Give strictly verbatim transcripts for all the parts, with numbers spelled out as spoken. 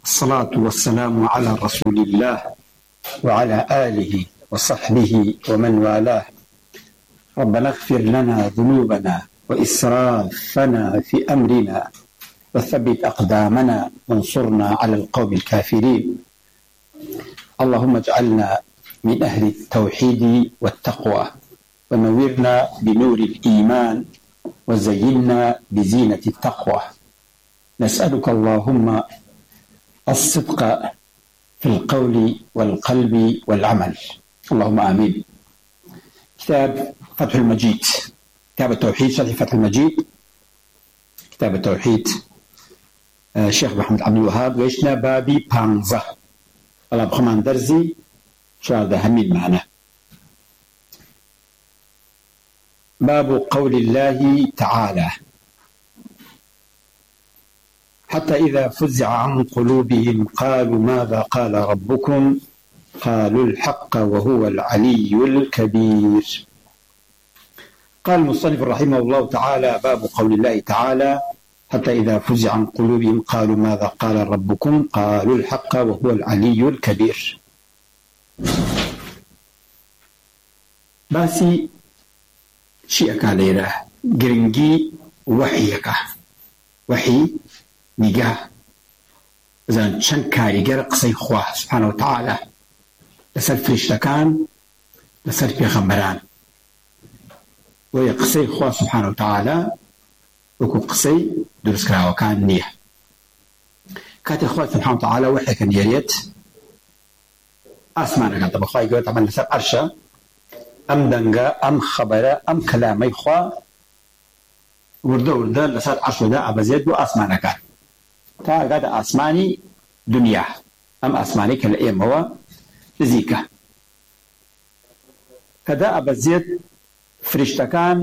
الصلاة والسلام على رسول الله وعلى آله وصحبه ومن والاه. ربنا اغفر لنا ذنوبنا وإسرافنا في أمرنا وثبت أقدامنا وانصرنا على القوم الكافرين. اللهم اجعلنا من أهل التوحيد والتقوى ونورنا بنور الإيمان وزينا بزينة التقوى. نسألك اللهم الصدق في القول والقلب والعمل، اللهم آمين. كتاب فتح المجيد، كتاب التوحيد، شرح فتح المجيد، كتاب التوحيد الشيخ محمد عبد الوهاب. ويشنا بابي بانزة الله بخمان درزي شارد همين معنا. باب قول الله تعالى: حتى إذا فزع عن قلوبهم قالوا ماذا قال ربكم قالوا الحق وهو العلي الكبير. قال المصنف رحمه الله تعالى: باب قول الله تعالى: حتى إذا فزع عن قلوبهم قالوا ماذا قال ربكم قالوا الحق وهو العلي الكبير. باسي شيئك علينا قرنجي وحيك وحي نگاه زن چەند کاریگەر قسەی خوا سبحانه وتعالى لەسەر فریشتەکان لەسەر پێغەمبەران وەیە قسەی خوا سبحانه وتعالى وەکو قسەی دروستکراوەکان نییە. کاتێک خوا سبحانه وتعالى وحیەکە نێرێت ئاسمانەکان بەخوای گەورە تەمەن لەسەر عەرشە ئەم دەنگە ئەم خەبەرە ئەم کەلامەی خوا وردە وردە لەسەر عەرشەدا ئەبەزێت بۆ ئاسمانەکان تا ئەگاتە ئاسمانی دنیا، ئەم ئاسمانی کە لە ئێمەوە نزیکە. کەدا ئەبەزێت فریشتەکان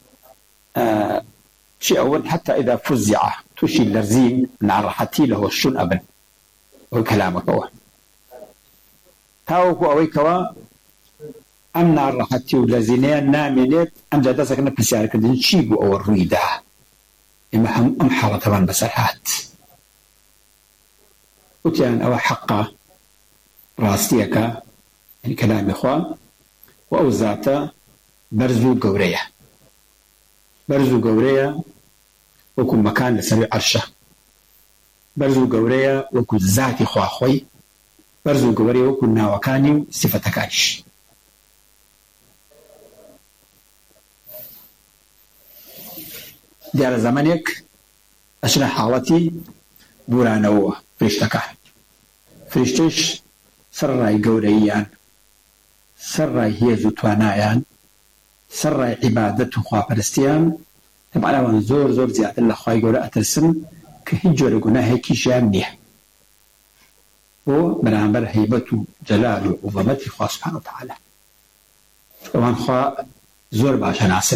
چی ئەوەن حتى إذا فزع تووشی لەرزین ناڕەحەتی لە هۆشتون ئەبن ئەوەی کەلامەکەوە تاوەکو ئەوەی کەوە ئەم ناڕەحەتی و لەرزینەیان نامێنێت ئەمجا دەستەکەنە پرسیارکردن چی بوو ئەوە ڕوویدا، ئێمە ئەم حاڵەتەمان بەسەر هات. وتیان ئەوە حەقە، ڕاستیەکە، یعنی کەلامی خوا، و ئەو زاتە بەرز و گەورەیە. بەرز و گەورەیە وەکو مەکان لەسەر عەرشە، بەرز و گەورەیە وەکو زاتی خواخۆی، بەرز و گەورەیە وەکو ناوەکانی و سیفەتەکانیش. دیارە زەمانێک ئەچنە حاڵەتی بورانەوە فریشتەکان. فریشتەش سەرڕای گەورەییان، سەرڕای هێز و توانایان، سەرڕای عیبادەت و خواپەرستیان تەبعەن ئەوان زۆر زۆر زیاتر لە خوای گەورە ئەترسن کە هیچ جۆرە گوناهێکیشیان نییە بۆ بەرامبەر هەیبەت و جەلال و عوزەمەتی خوا سوبحانە وتەعالە. ئەوان خوا زۆر باشە ناسن.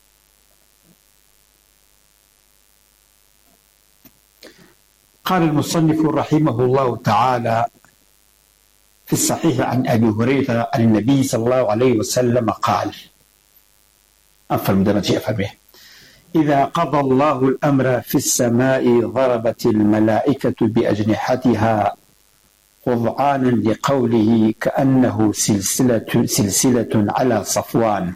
قال المصنف رحمه الله تعالى في الصحيح عن أبي هريرة عن النبي صلى الله عليه وسلم قال: أفهم دمتي أفهمه إذا قضى الله الأمر في السماء ضربت الملائكة بأجنحتها خضعانا لقوله كأنه سلسلة, سلسلة على صفوان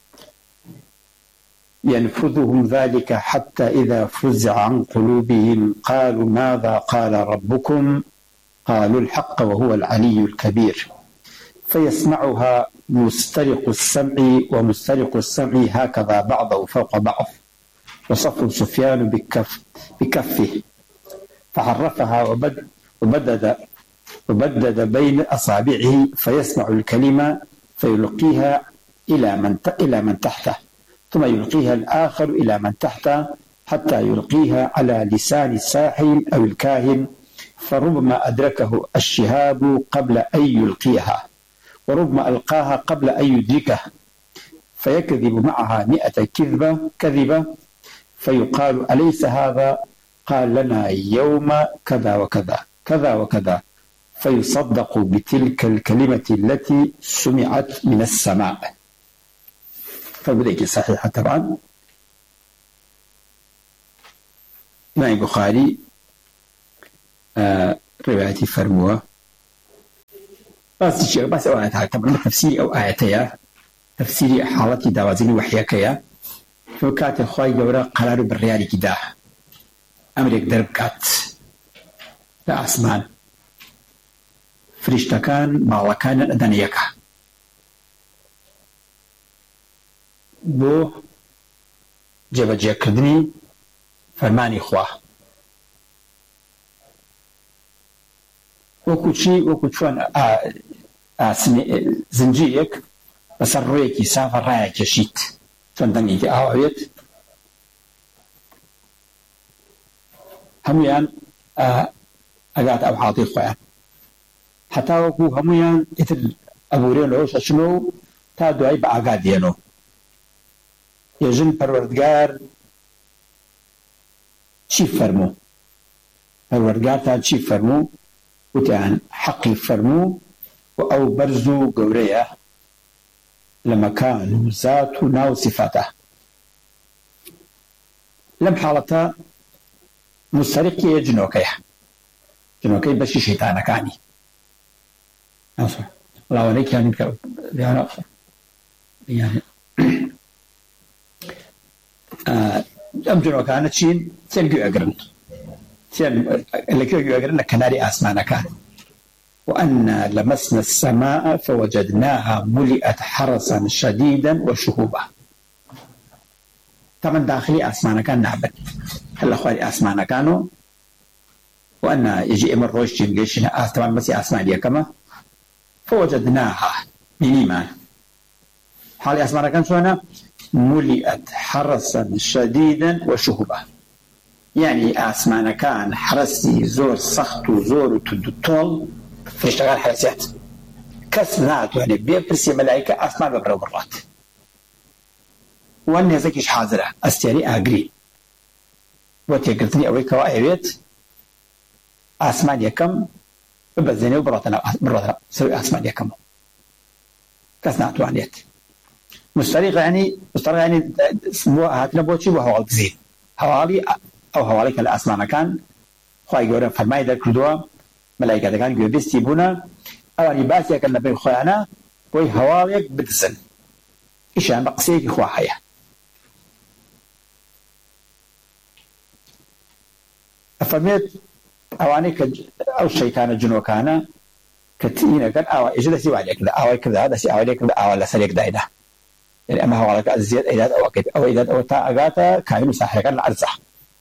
ينفذهم ذلك حتى إذا فزع عن قلوبهم قالوا ماذا قال ربكم قالوا الحق وهو العلي الكبير فيسمعها مسترق السمع ومسترق السمع هكذا بعضه فوق بعض وصف سفيان بكف بكفه فحرفها وبد وبدد وبدد بين أصابعه فيسمع الكلمة فيلقيها إلى من إلى من تحته ثم يلقيها الآخر إلى من تحته حتى يلقيها على لسان الساحر أو الكاهن فربما أدركه الشهاب قبل أن يلقيها وربما ألقاها قبل أن يدركه فيكذب معها مئة كذبة كذبة فيقال أليس هذا؟ قال لنا يوم كذا وكذا كذا وكذا فيصدق بتلك الكلمة التي سمعت من السماء. فبدأت صحيحة طبعا. إمام البخاري روايتي فرموه بس الشيء بس أو آياتها طبعا تفسير أو آياتها تفسير حالتي دوازين وحياكيا فكات الخواي جورا قرار بالريالي كده أمريك درب كات لا أسمان فريشتا كان مالكان الأدنيكا بو جبجه كردني فرماني خواه وەکو چی وەکو چۆن زنجیرێک بەسەر ڕوویەکی سافە ڕایە کێشیت چۆن دەنگێکی ئاوەوێت هەمویان ئەگات ئەو حاڵەتی خۆیان هەتا وەکو هەمویان ئیتر ئەبورێن لەوەش ئەچنۆ تا دوای بە ئاگا دێنەوە ێژن پەروەردگار چی فەرموو پەروەردگار تا چی فەرموو وتیان حەقی فەرموو و ئەو بەرز و گەورەیە لە مەکان و زات و ناو سیفاتە لەم حاڵەتە مستەرقیە جنۆکەیە جنۆکەی بەشی شەیتانەکانی بڵاوانەیەکیانی بکە ئەم جنۆکانە چین چێن گوێ ئەگرن لكي يقرن كناري آسمانا كان وأنا لمسنا السماء فوجدناها ملئت حرسا شديدا وشهوبا طبعا داخلي آسمانا كان نعبد هل أخواري آسمانا كانوا وأنا يجي إمر روش جنجيشنا آس طبعا بس آسمانية كما فوجدناها من إيمان حالي آسمانا كان شونا ملئت حرسا شديدا وشهوبا يعني آسمان كان حرسي زور سخت وزور وتدطول فيشتغل حرسيات كسنات يعني بيبرسي ملائكة آسمان ببرو برات وأن يزكيش حاضرة أستيري أغري وتيقرتني أوي كواعيويت آسمان يكم ببزيني وبراتنا براتنا سوي آسمان يكم كسنات وعنيت مستريق يعني مستريق يعني هاتنا بوشي وهو الزين حوالي أو حوالي كالأسمان كان خواهي قولنا فرمائي در كردوا ملائكة كان قوي بستي بونا أولي باسي أكل نبي خواهنا وي حواليك بدسن إشان بقسيك خواهية أفرميت أواني كج أو الشيطان الجنو كان كتينا كان أو إجدا سي وعليك كذا أو كذا هذا سي أوليك كذا أو لا سليك دايدا يعني أما حواليك الزياد إيداد أو أكيد أو إيداد أو تا أغاتا كامل ساحر كان العرزة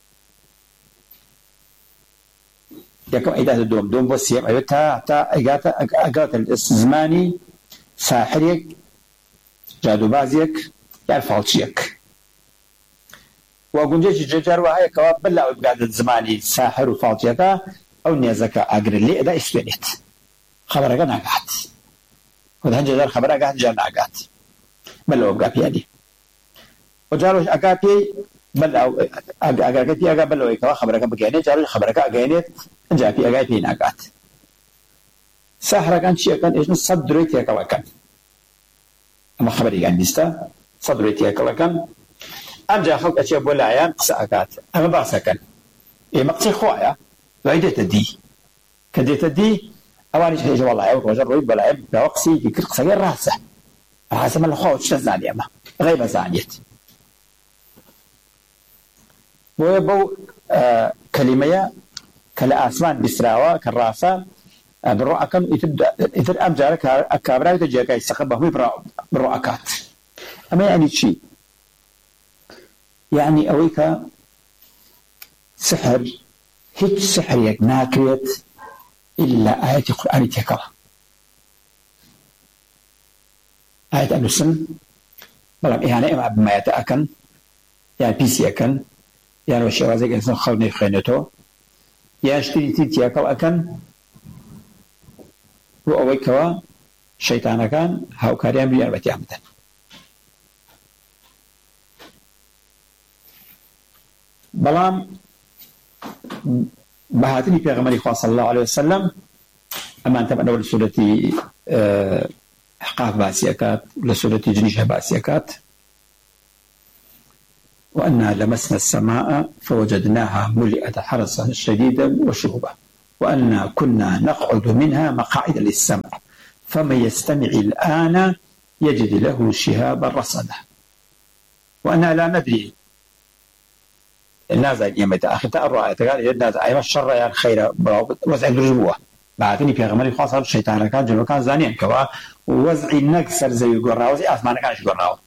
يكم إيداد الدوم دوم بسيم أيوتها حتى أغاتا أغاتا الزماني ساحريك جادو بازيك يعني فالشيك وقنجيش ججار وهاي كواب بلا أبقاد الزماني ساحر وفالشيكا أو نيزكا أقر اللي إذا إسوانيت خبرك ناقات وذهن جدار خبرك جار ناقات بلا أبقى بيادي وجاروش أقابي بلا أقابي أقابي بلا أبقى خبرك بقياني جاروش خبرك أقياني جابي أقابي ناقات ساحرة كان شيء كان إيش صدريتي أكلا كان أما خبري كان نستا صدريتي أكلا كان أرجع خلق أشياء بولا عيان قسأكات أما باسا كان إيه مقصي خوايا وعيدة دي كديت دي أواني شيء والله عيوك وجر رويد بلا عيب بوقسي في كل قصير راسه حسب الخوة تشتزاني أما غيبة زانيت ويبو آه كلمة كلا أسمان بسراوة كالراسة بالرؤى كم يتبدأ يتر أمجارك أكابرا يتجاك يستخبه بالرؤكات أما يعني شيء يعني أويك سحر هيك سحر يك ناكريت إلا آية القرآن تكره آية أهل السنة بلام إهانة إما بما يتأكن يعني بيسي أكن يعني وشيوازيك إنسان خلني خينته يعني اشتري تيتي أكل أكن وأويكوا شيطانا كان هاو كاريان بيان بتي عمدا بلام بهاتني في غمري صلى الله عليه وسلم أما أنت من أول سورة أحقاف باسيكات لسورة جنيشة باسيكات وأنا لمسنا السماء فوجدناها ملئت حرسا شديدا وشهبا وأنا كنا نقعد منها مقاعد للسمع فمن يستمع الآن يجد له شهابا رصدا وأنا لا ندري الناس يمت آخر تأرى قال الناس أيما الشر يا الخير وزع الرجوة بعدني في غمري خاصة الشيطان كان جنو كان زانيا كوا ووزع النكسر زي القراء وزي أثمان كانش قراء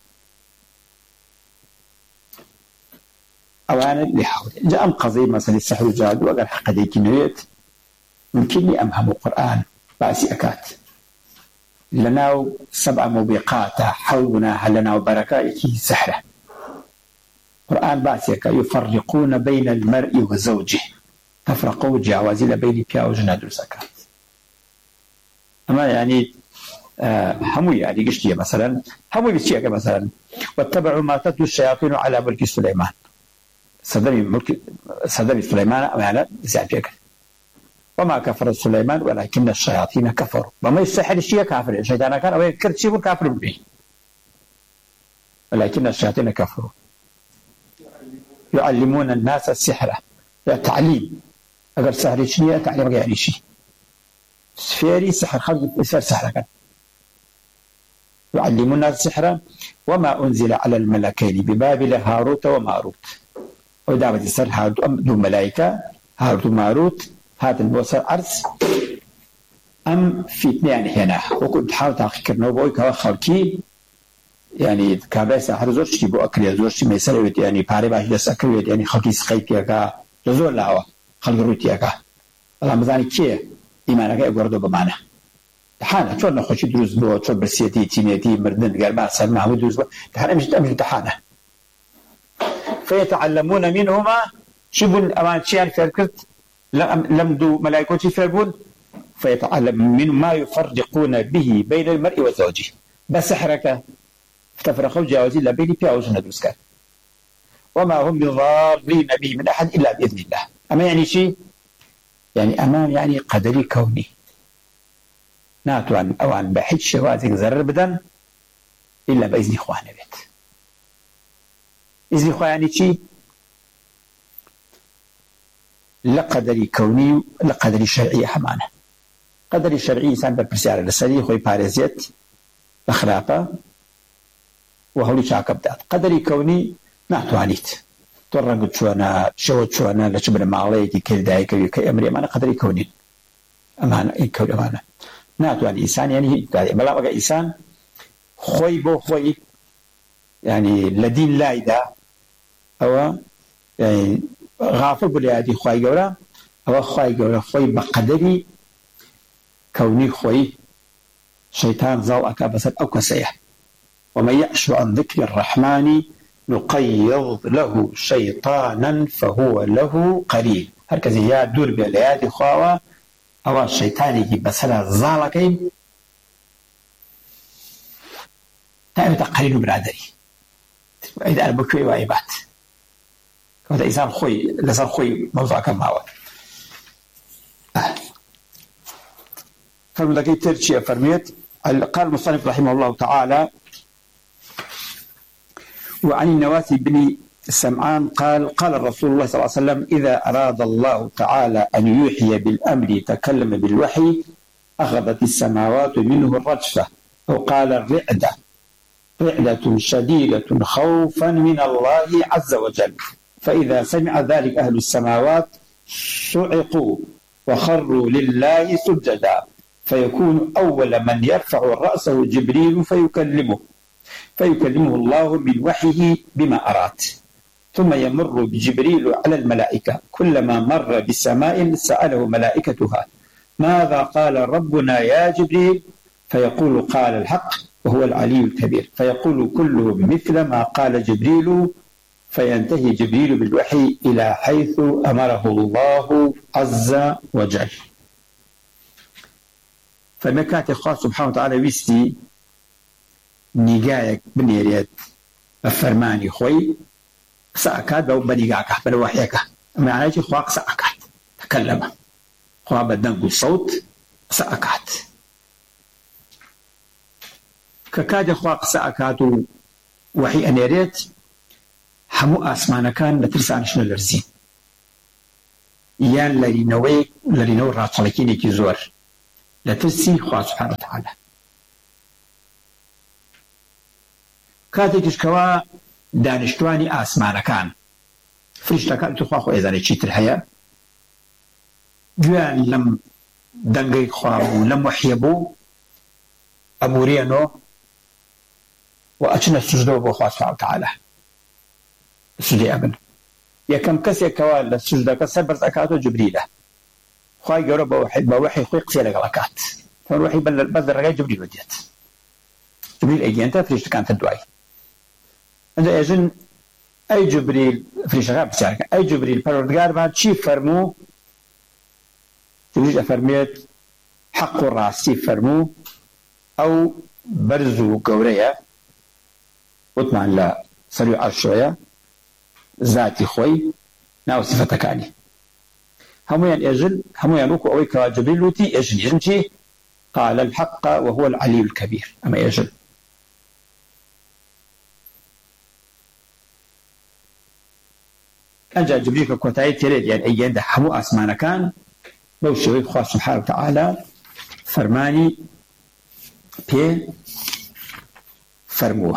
أولا لحول جاء القضية مثلا السحر الجاد وقال حق ديك نريد يمكنني أمهم القرآن بأسي أكات لنا سبع موبقات حولنا هلنا وبركائك سحرة القرآن بأسي أكات يفرقون بين المرء وزوجه تفرقوا جاوازي بين بيا وجناد الزكاة أما يعني آه همو يعني قشتية مثلا همو بشيء مثلا واتبعوا ما تتلو الشياطين على ملك سليمان صدمي ملك صدمي سليمان أمانة زعبيك وما كفر سليمان ولكن الشياطين كفروا وما يستحل الشيء كافر الشيطان كان أو يكرت شيء كافر به ولكن الشياطين كفروا يعلمون الناس السحر التعليم أقل سحر شيء تعليم يعني شيء سفيري سحر خلق يصير سحر كان يعلمون الناس السحر وما أنزل على الملكين ببابل هاروت وماروت ودعوة السر هاروت دو ملائكة هاروت وماروت هذا الوصل عرس أم في اثنين هنا وكنت حاول تحقيق نوبوي كوا خالكي يعني كابي سحر زور شيء بو أكل زور شيء مثلا يعني باري باش دس أكل يعني خالكي سخيت يا زور لا خالك روتي يا الله مزاني كيه إيمانك يقردو بمعنى تحانا شو نخش دروس بو شو برسيتي تيميتي مردن قال ما صار معه دروس بو تحانا مش مش تحانا فيتعلمون منهما شبن أمان شيئا فركت لم دو ملائكوتي فربون فيتعلم من ما يفرقون به بين المرء وزوجه بس حركة تفرقوا جاوزي لا بين بيا وجنة دوسكان وما هم بضارين به من أحد إلا بإذن الله أما يعني شيء يعني أمان يعني قدري كوني ناتو عن أو عن بحث شوازك زرر بدن إلا بإذن إخوانه بيت إذن إخوانه يعني شيء لقدري كوني لقدري شرعي حمانه قدري شرعي إنسان ببرسيارة للسري خوي باريزيت بخرافة وهولي شاكب دات قدري كوني ناتو عنيت تورنقد شوانا شوت شوانا لشبنا معليتي كل دايك كي أمري أمانة قدري كوني أمانة إن كون أمانة ناتو عن إنسان يعني بلا بقى إنسان خوي بو خوي يعني لدين لايدا أو يعني غافل بليادي خوي جورا أو خوي جورا خوي بقدري كوني خوي شيطان زاو أكابسات أو كسيه ومن يعش عن ذكر الرحمن نقيض له شيطانا فهو له قرين هركز يا دور بليادي خواوا أو الشيطان يجي بسلا زالكين تعرف تقرين برادري إذا أنا بكوي وعيبات كذا إنسان خوي لسان خوي موضوع كم هو آه. فملكي ترشي فرميت قال المصنف رحمه الله تعالى وعن النواس بن السمعان قال قال الرسول الله صلى الله عليه وسلم إذا أراد الله تعالى أن يوحي بالأمر تكلم بالوحي أخذت السماوات منه الرجفة أو قال الرعدة رعدة شديدة خوفا من الله عز وجل فإذا سمع ذلك أهل السماوات صعقوا وخروا لله سجدا فيكون أول من يرفع رأسه جبريل فيكلمه فيكلمه الله من وحيه بما أراد ثم يمر بجبريل على الملائكة كلما مر بسماء سأله ملائكتها ماذا قال ربنا يا جبريل فيقول قال الحق وهو العلي الكبير فيقول كله مثل ما قال جبريل فينتهي جبريل بالوحي إلى حيث أمره الله عز وجل فمكات الله سبحانه وتعالى ويستي نيجايك بنيريت الفرماني خوي سأكاد أو بنيجاك بالوحيك ما عليك خواك سأكاد تكلم خوا بدنقو الصوت سأكاد ككاد خواك سأكاد وحي أنيريت حمو أسمانا كان لترسى عنشنا الرزين یان لەرینەوەی لەرینەوە ڕاچەڵەکینێکی زۆر لە ترسی خوا سوبحانەهو وتەعالە. کاتێکیش کەوا دانیشتوانی ئاسمانەکان فریشتەکان تو خوا خۆ ئێزانێ چیتر هەیە گوێیان لەم دەنگەی خوا بوو لەم وەحیە بوو ئەبورێنەوە و ئەچنە سوژدەوە بۆ خوا سوبحانەهو وتەعالە سوجدەی ئەبن. یەکەم کەسێکەوە لە سوژدەکە سەر بەرز ئەکاتەوە جوبریلە. خوای گەورە بە وەحی خۆی قسەی لەگەڵ ئەکات تەمەن وەحی بەس لە ڕێگای جوبریل دێت. جوبریل ئەیگەێنێتە فریشتەکانتر دوای ئەنجا ئێژن ئەی جوبریل فریشتەکان پرسیارەکەن ئەی جوبریل پەروەردگارمان چی فەرموو؟ جوبریل ئەفەرمێت حەق و ڕاستی فەرموو ئەو بەرز و گەورەیە وتمان لە سەروی عەرشەوەیە ذاتی خۆی ناو سیفەتەکانی هەموویان ئێژن هەموویان وەکو ئەوەی کەوا جوبریل وتی ئێژن ئێژن چی؟ قال الحق وهو العلي الكبير. ئەمە ئێژن ئەنجا جوبریل کە کۆتایی تێرێت یان ئەیگەێنێتە هەموو ئاسمانەکان بەو شێوەی خوا سوبحانەهو وتەعالە فەرمانی پێ فەرمووە.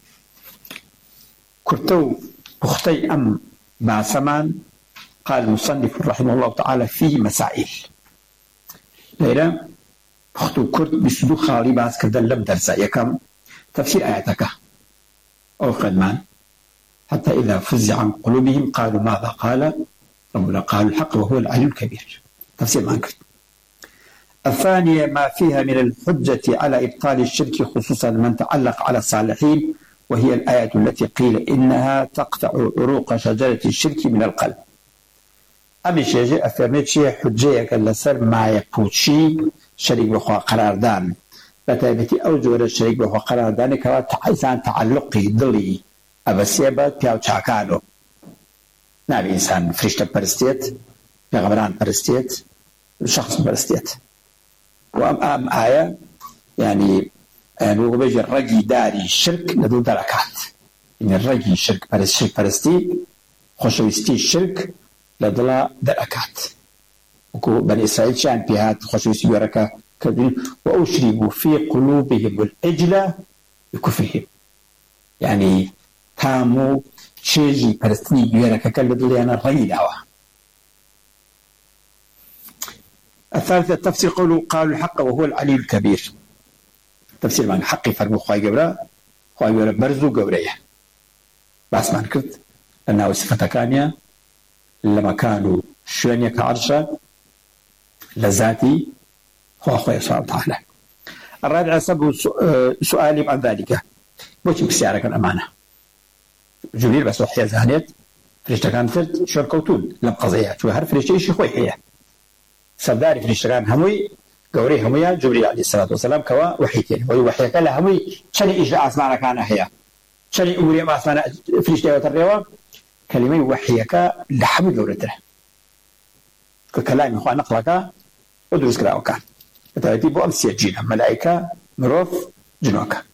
کورتە و پوختەی ئەم باسەمان قال المصنف رحمه الله تعالى فيه مسائل. لێرە پوخت و کورت بیست و دوو خاڵی باسکردن لەم دەرسە. یەکەم تەفسیر ئایەتەکە ئەو خوێنمان حتى إذا فزع عن قلوبهم قالوا ماذا قال ربنا قالوا الحق وهو العلي الكبير. تفسير ما كنت. الثانية ما فيها من الحجة على إبطال الشرك خصوصا من تعلق على الصالحين وهي الآية التي قيل إنها تقطع عروق شجرة الشرك من القلب. أمي شيء أفرميت شيء حجية كالسر ما يبوتشي شريك بخوا قرار دان بتابتي أوجه الشريك بخوا قرار دان كوا تعيسان تعلقي ضلي أبسيبا بياو تشاكانو نابي إنسان فريشتة برستيت بيغبران برستيت شخص برستيت وأم أم آية يعني نقول بيجي الرجي داري الشرك لدو دركات إن الرجي شرك برست شرك برستي خوشويستي الشرك لدلا دركات وكو بني إسرائيل شان بيهات خوشويستي بركة كذين وأشربوا في قلوبهم العجلة بكفرهم يعني تامو شيجي برستني بركة كالدل أنا الرجي دعوة. الثالثة التفسير قولوا قالوا الحق وهو العلي الكبير. تفسير معنى حقي فرمو خواهي قبرا خواهي قبرا برزو قبرية بس ما نكرت لأنه صفة كانية لما كانوا شوانية كعرشة لذاتي هو أخوة سبحانه وتعالى. الرابع سبب سؤالي عن ذلك بوش بسيارك الأمانة جبريل بس وحيا زهنيت فريشتا كانت ثلت شركوتون لم قضيها شو هر فريشتا إيش خوي هي سرداري فريشتان هموي قوري همويا جبريل عليه الصلاة والسلام كوا وحيتين ويوحي كلا هموي شني إجراء أسمعنا كان هي شني أموري ما أسمعنا فريشتان وتريوا كلمة وحيك لحم قورته ككلام إخوان نقلك ودرس كلا وكان بتأتي بأمس يجينا ملائكة مروف جنوكا.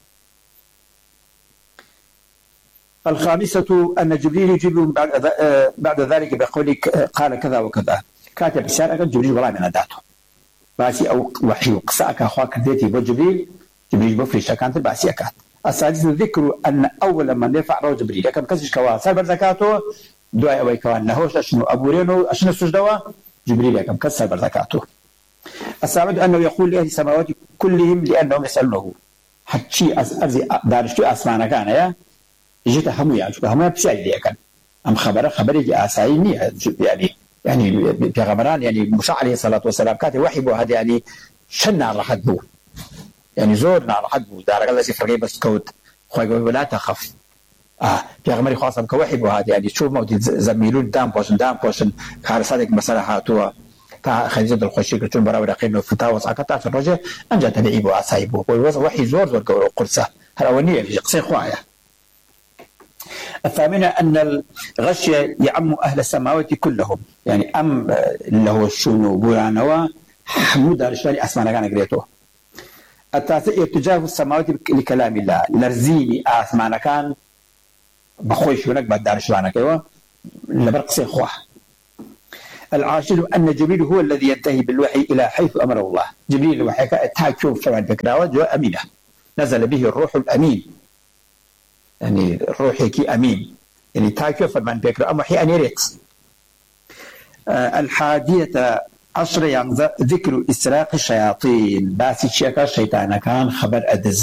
الخامسة أن جبريل يجيب بعد بعد ذلك بقول قال كذا وكذا كاتب رسالة جبريل والله من أداته باسي أو وحي وقصاك أخواك ذاتي بجبريل جبريل بفريشة كانت باسي أكاد. السادسة ذكر أن أول من يرفع رو جبريل كم كسش كوا سال برزكاته دعاء أوي كوان نهوش أشنو أبورينو أشنو السجدوا جبريل كم كسر برزكاته. السابع أنه يقول لأهل السماوات كلهم لأنهم يسألونه حتى أرزي دارشتو أسمعنا كان يا جيت همو يعني همو بسعي لي كان أم خبر خبري أسعيني يعني يعني بيغمران يعني موسى عليه الصلاة والسلام كاتب وحي بو هذا يعني شنا راح بو يعني زورنا راح بو دار الله سفرقي بس كود خوي ولا تخف اه بيغمري خاصة كوحي بو هذا يعني شو موجود زميلون دام بوشن دام بوشن كار صادق مسألة هاتوا تا خديجة الخشي كتون براورة قينو فتاوى ساكتا الرجل أنجا تبعي بو أسايبو وحي زور زور قرصة هالأولية في قصي خوايا. الثامنة أن الغش يعم أهل السماوات كلهم يعني أم اللي هو الشنو بورانوا حمود الشوالي أسمعنا كان قريته. التاسع ارتجاف السماوات لكلام الله لرزيني أسمعنا كان بخوي شونك بعد دار شوانا كيوا لبرق سيخواه. العاشر أن جبريل هو الذي ينتهي بالوحي إلى حيث أمره الله. جبريل الوحي تاكيو فرمان بكراوة جاء أمينة، نزل به الروح الأمين، يعني الروح كي أمين، يعني تاكيو فرمان بكراوة أم وحي أنيريت. آه الحادية عشر يعني ذكر إسراق الشياطين، باسي شيكا الشيطان كان خبر أدز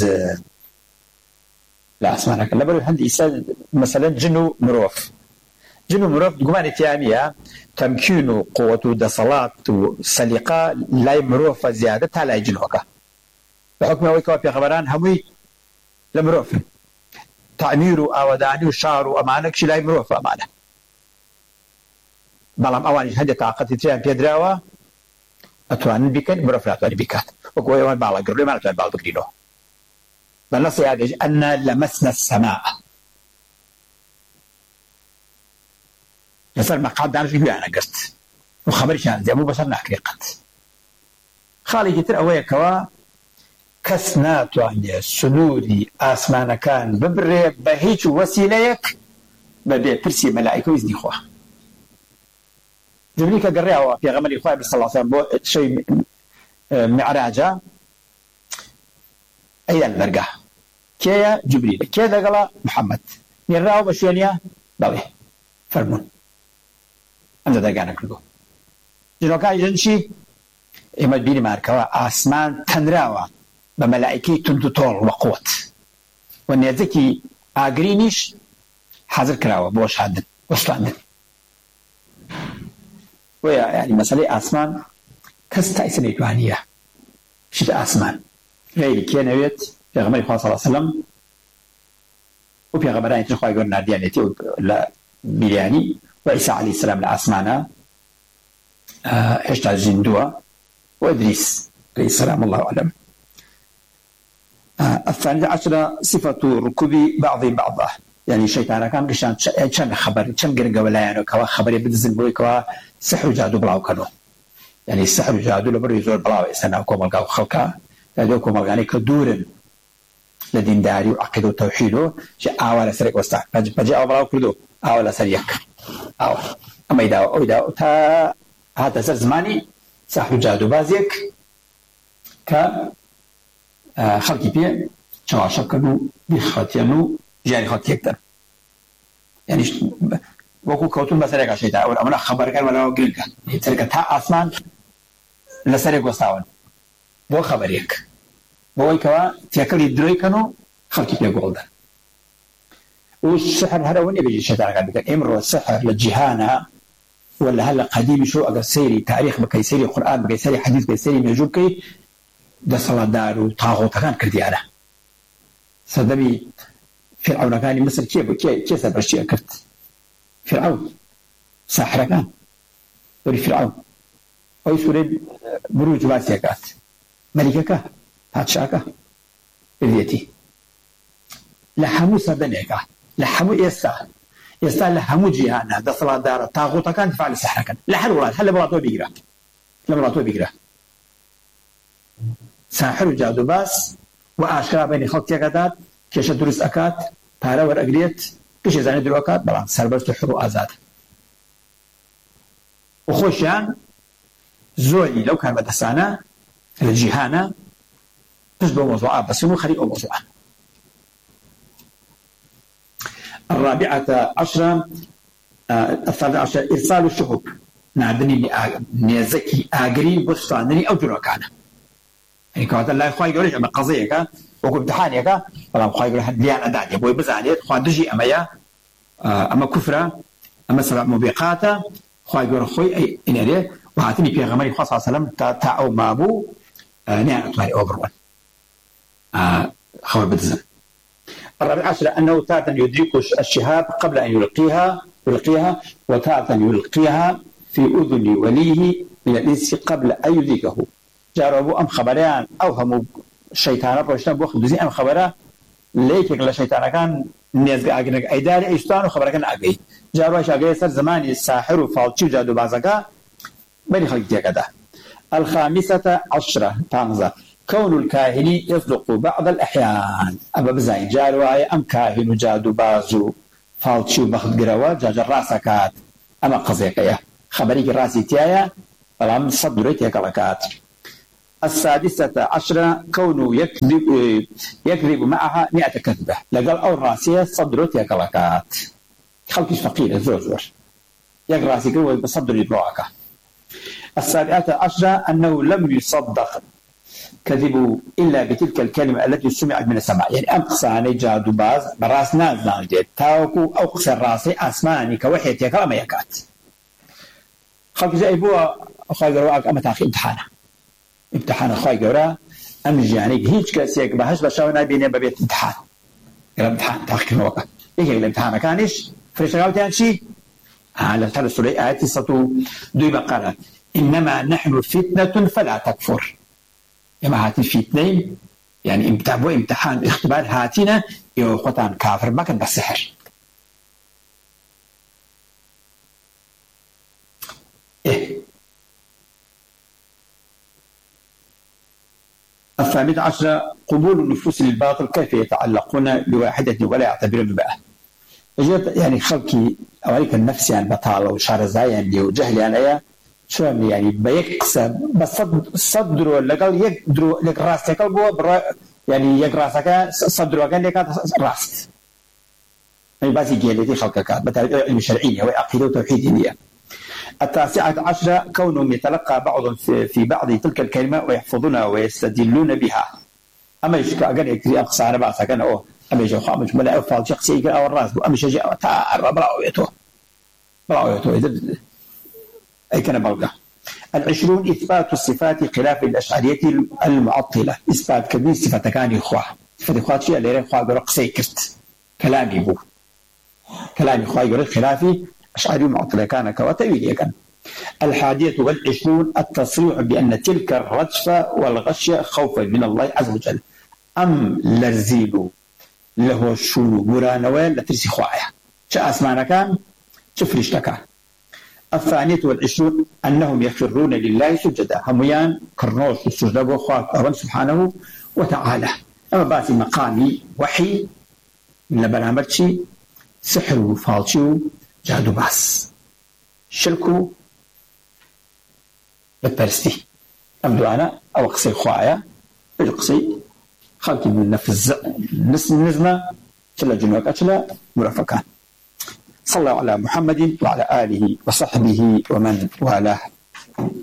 لا أسمعنا كلا برو هندي مثلا جنو مروف جنو مروف قمان اتيامية تمكين قوة دصلات وسليقة لا مروف زيادة تالا جنوكا بحكم ويكوا في خبران همي لمروف تعمير أوداني وشعر وأمانك شي لا مروف أمانة بلام أواني هندي طاقة تيام بيدراوة أتوان بكن مروف لا أتوان بكات وكوا يوان بالا قرلو ما أتوان بالا قرلو بلس يعني أن لمسنا السماء مثلا ما قاعد دانش يقول أنا قصت وخبرش عن زي مو بصرنا حقيقة خالي كتير أويا كوا كسنات يعني سنوري آسمان كان ببري بهيج وسيليك بدي ترسي ملائكة ويزني خوا جبريل كقريها في غمر إخوة صلى الله عليه وسلم شيء معراجة أيضا مرقة كيا جبريل كيا دقلا محمد نراو بشينيا بله فرمون أنت دقانا كله جنوكا جنشي إما بيني ماركوا آسمان تنراوا بملائكي تندطول وقوت والنيزكي آقرينيش حاضر كراوا بوش هادن وصلاندن ويا يعني مسألة آسمان كستا إسنة يتوانية شد آسمان غير كي نويت في غمر إخوة صلى الله عليه وسلم وفي غمران يتنخوا يقول نارديانيتي لا بلياني وعيسى عليه السلام الآسمانا هشتا الزندوة وإدريس عليه السلام الله أعلم. الثانية عشرة صفة ركوب بعض بعضه يعني شيطانا كان قشان شان خبر شان قرنقا ولا يعني كوا خبر بدزن بوي كوا سحر جادو بلاو كانوا يعني السحر جادو لبرو يزور بلاو إسانا وكو ملقاو خلقا لدوكو ملقاني كدورن لدين داري وعقيدو توحيدو شيء آوالا سريك وستع فجاء بلاو كردو آوالا سريك آوالا أما إداو إداو تا هذا سر زماني سحر جادو بازيك ك خلقي بيه شواشكنو بخاتيانو جاري خط يقدر يعني وكو كوتون بسرق عشيتا أو أمنا خبر كان ولا قلقا تلك تا أسمان لسرق وستاون بو خبريك بوي كوا تيكل يدروي كانوا خلقي بيه قولدا والسحر هذا وين بيجي الشيطان قال بك امر السحر للجهانا ولا هلا قديم شو اقل سيري تاريخ بكي سيري قرآن بكي سيري حديث بكي سيري نجوب كي ده صلاة دار وطاغوت كان كرديانا صدبي فرعون كان مصر كيف كيف كيف سبرشي كرت فرعون ساحر كان وري فرعون أو سوري بروج واسيكات ملكك هاتشاكا إذيتي لحمو سدنيكا لحمو يسا يسا لحمو جيهانا ده صلاة دار طاغوت كان تفعل سحر كان لحل ولاد هل بلاطو بيقرا لبلاطو بيقرا ساحر جادو باس وآشكرا بين خلق يكادات كيش درس أكات بارا ورأقليت كيش زاني درو أكات بلان سربرت حرو آزاد وخوشيان زولي لو كان بدسانا الجيهانا تشبه موضوعات بس مو خليق موضوعات. الرابعة عشرة آه الثالثة عشرة إرسال الشهب نادني نيزكي آقرين بستانني أو جنوكانا يعني كوات الله يخوي يقولش أما قضية وكو امتحانيك فلا يخوي يقول حد ليان أداد يبوي بزانيت خوان دجي أما يا آه أما كفرة أما سبع مبيقاتا خوي يقول خوي أي إن أريه وعاتني في غمري صلى الله عليه وسلم تاعو مابو آه نعم أطلاري أوبروان آه خبر بدزن. الرابع عشر أنه تارة يدرك الشهاب قبل أن يلقيها يلقيها وتارة يلقيها في أذن وليه من الإنس قبل أن يدركه. جاربوا أم خبران أو هم الشيطان روشنا بوخ دوزي أم خبرا ليك لا شيطان كان الناس أجنك أيداري إيستان وخبر كان أجي جاروا إيش أجي صار زمان الساحر وفالتشي جادو بازكا بني خلق كذا. الخامسة عشرة تانزا كون الكاهن يصدق بعض الأحيان أبا بزاين جاروا أم كاهن جادو بازو فالتشي بخد جروا جاج الراسكات أما قضية خبريك راسي تيايا بلام صدرت يكلكات. السادسة عشرة كونه يكذب يكذب معها مئة كذبة لقال أو راسية صدرت يكلكات خلقش فقير زور زور يقرأ سيكون بصدر يبروعك. السابعة عشرة أنه لم يصدق كذبوا إلا بتلك الكلمة التي سمعت من السماء، يعني أمقصاني جادو باز براس ناز ناجد تاوكو أقصى راسي أسماني كوحية يكرم يكات خلق زي بوا أخوي قرواك أما تاخي امتحانة امتحان أخوي قروا أمج يعني هيج كاسيك بهش بشاونا بيني ببيت امتحان قال امتحان تاخي نوقع إيه الامتحان كانش فريش غاوتان شي على ثلاث سوري آيات سطو دوي بقرة إنما نحن فتنة فلا تكفر يما هاتي فتنين يعني امتحان امتحان اختبار هاتينا يو قطان كافر ما كان بالسحر. إيه الثامنة عشرة قبول النفوس للباطل كيف يتعلقون بواحدة ولا يعتبرون بها يعني خلقي أوليك النفس يعني بطالة وشارزايا يعني وجهل يعني شلون يعني بيكسب بس صدروا لقال يقدروا لك راسك قلبه يعني يقراسك صدروا كان لك راس يعني بس يجي الذي خلقك مثلا علم شرعية وعقيدة وتوحيد هي. التاسعة عشرة كونهم يتلقى بعضهم في بعض تلك الكلمة ويحفظونها ويستدلون بها. أما يشكى قال يكفي أقصى أنا بعث كان أوه أما يجي خامج ولا أفعل شخص يقرأ أو الراس أما يجي تعرف براويته براويته أي كان بلغة. العشرون إثبات الصفات خلاف الأشعرية المعطلة إثبات كبير صفة كان إخوة صفة إخوة شيء اللي إخوة قرق سيكرت كلامي بو كلامي إخوة قرق خلافي أشعري معطلة كان كواتويل يكن. الحادية والعشرون التصريح بأن تلك الرجفة والغشية خوفا من الله عز وجل أم لرزيلو له الشونو مرانوين لترسي خوايا شاء أسمعنا كان شفرش لكان. الثانية والعشرون أنهم يخرون لله سجدا هميان كرنوش السجدة وخواك أرم سبحانه وتعالى. أما باتي مقامي وحي من لبنامرشي سحر وفالشي جادو باس شركو بترستي أمدو أنا أو قصي خوايا بالقصي خلقي من نفس نزمة شلا جنوك أشلا مرافقان. صلى الله على محمد وعلى آله وصحبه ومن والاه.